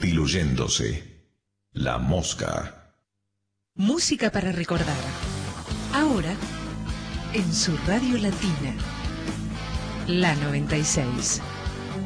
diluyéndose. La Mosca. Música para recordar. Ahora, en su radio latina. La 96.